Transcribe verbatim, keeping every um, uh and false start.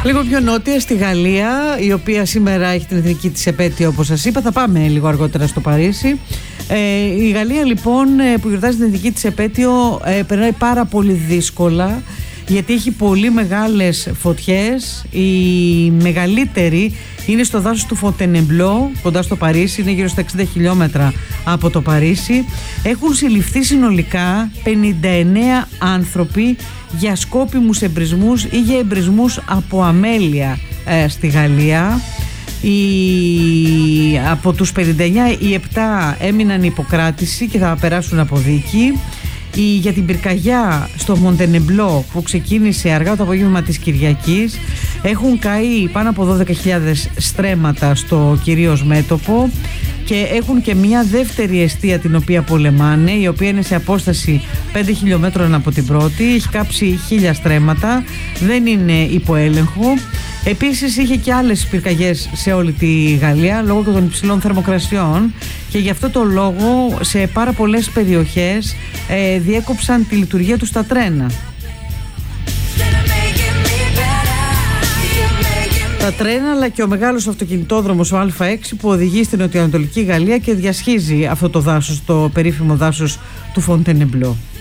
Λίγο πιο νότια στη Γαλλία, η οποία σήμερα έχει την εθνική της επέτειο, όπως σας είπα. Θα πάμε λίγο αργότερα στο Παρίσι. Ε, η Γαλλία λοιπόν που γιορτάζει την εθνική της επέτειο ε, περνάει πάρα πολύ δύσκολα, γιατί έχει πολύ μεγάλες φωτιές. Η μεγαλύτερη είναι στο δάσος του Φοντενεμπλό, κοντά στο Παρίσι, είναι γύρω στα εξήντα χιλιόμετρα από το Παρίσι. Έχουν συλληφθεί συνολικά πενήντα εννέα άνθρωποι για σκόπιμους εμπρισμούς ή για εμπρισμούς από αμέλεια ε, στη Γαλλία. Οι, από τους πενήντα εννέα οι επτά έμειναν υποκράτηση και θα περάσουν από δίκη. Η, για την πυρκαγιά στο Φοντενεμπλό που ξεκίνησε αργά το απόγευμα της Κυριακής, έχουν καεί πάνω από δώδεκα χιλιάδες στρέμματα στο κυρίως μέτωπο και έχουν και μια δεύτερη εστία την οποία πολεμάνε, η οποία είναι σε απόσταση πέντε χιλιόμετρων από την πρώτη. Έχει κάψει χίλια στρέμματα, δεν είναι υπό έλεγχο. Επίσης είχε και άλλες πυρκαγιές σε όλη τη Γαλλία λόγω των υψηλών θερμοκρασιών, και γι' αυτό το λόγο σε πάρα πολλές περιοχές ε, διέκοψαν τη λειτουργία τους τα τρένα. Τα τρένα αλλά και ο μεγάλος αυτοκινητόδρομος, ο Α έξι, που οδηγεί στην νοτιοανατολική Γαλλία και διασχίζει αυτό το δάσος, το περίφημο δάσος του Φοντενεμπλό.